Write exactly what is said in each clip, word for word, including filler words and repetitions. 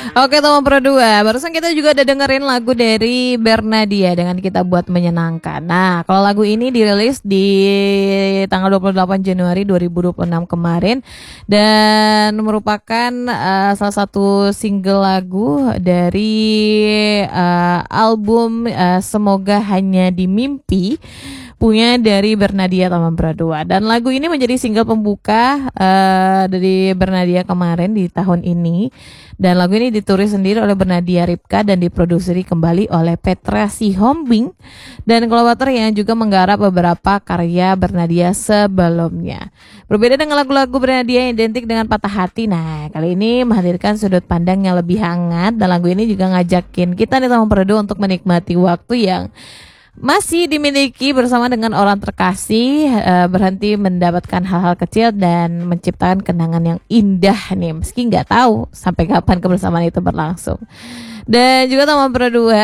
Oke teman Pro dua, barusan kita juga udah dengerin lagu dari Bernadia dengan Kita Buat Menyenangkan. Nah, kalau lagu ini dirilis di tanggal dua puluh delapan Januari dua ribu dua puluh enam kemarin dan merupakan uh, salah satu single lagu dari uh, album uh, Semoga Hanya di Mimpi punya dari Bernadia Taman Bradua. Dan lagu ini menjadi single pembuka uh, dari Bernadia kemarin di tahun ini. Dan lagu ini ditulis sendiri oleh Bernadia Ripka dan diproduksi kembali oleh Petra Sihombing dan kolaborator yang juga menggarap beberapa karya Bernadia sebelumnya. Berbeda dengan lagu-lagu Bernadia yang identik dengan patah hati, nah kali ini menghadirkan sudut pandang yang lebih hangat dan lagu ini juga ngajakin kita nih Taman Bradua untuk menikmati waktu yang masih dimiliki bersama dengan orang terkasih, uh, berhenti mendapatkan hal-hal kecil dan menciptakan kenangan yang indah nih, meski nggak tahu sampai kapan kebersamaan itu berlangsung. Dan juga Taman Bradua,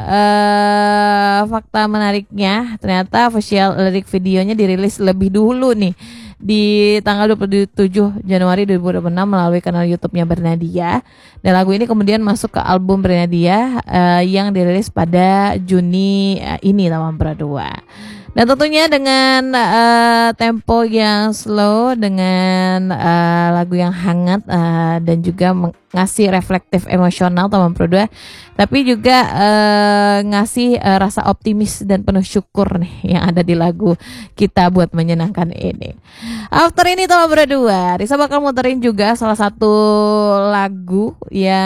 uh, fakta menariknya ternyata official lirik videonya dirilis lebih dulu nih di tanggal dua puluh tujuh Januari dua ribu dua puluh enam melalui kanal YouTube-nya Bernadia. Dan lagu ini kemudian masuk ke album Bernadia uh, yang dirilis pada Juni uh, ini Taman Bradua. Dan tentunya dengan uh, tempo yang slow, dengan uh, lagu yang hangat uh, dan juga ngasih reflektif emosional Taman Bradua, tapi juga uh, ngasih uh, rasa optimis dan penuh syukur nih yang ada di lagu Kita Buat Menyenangkan ini. After ini Taman Bradua, Risa bakal muterin juga salah satu lagu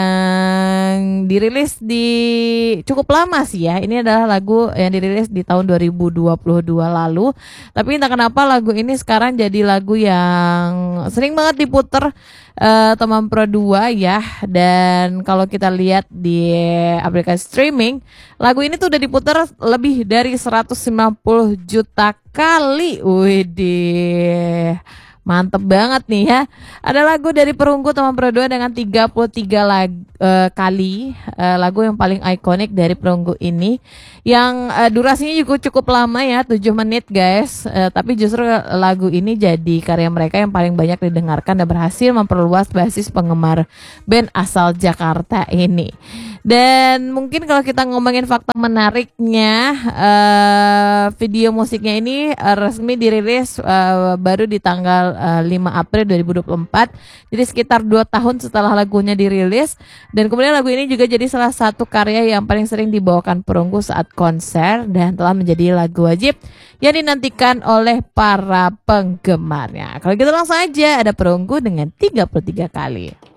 yang dirilis di cukup lama sih ya. Ini adalah lagu yang dirilis di tahun dua ribu dua puluh dua lalu. Tapi entah kenapa lagu ini sekarang jadi lagu yang sering banget diputer uh, Taman Bradua ya. Dan kalau kita lihat di aplikasi streaming, lagu ini tuh udah diputar lebih dari seratus sembilan puluh juta kali. Widih, mantep banget nih ya. Ada lagu dari Perunggu Taman Bradua dengan tiga puluh tiga lag, uh, kali uh, lagu yang paling ikonik dari Perunggu ini, yang uh, durasinya juga cukup lama ya, tujuh menit guys. uh, Tapi justru lagu ini jadi karya mereka yang paling banyak didengarkan dan berhasil memperluas basis penggemar band asal Jakarta ini. Dan mungkin kalau kita ngomongin fakta menariknya, uh, video musiknya ini uh, resmi dirilis uh, baru di tanggal uh, lima April dua ribu dua puluh empat. Jadi sekitar dua tahun setelah lagunya dirilis. Dan kemudian lagu ini juga jadi salah satu karya yang paling sering dibawakan Perunggu saat konser dan telah menjadi lagu wajib yang dinantikan oleh para penggemarnya. Kalau gitu langsung aja ada Perunggu dengan tiga puluh tiga kali.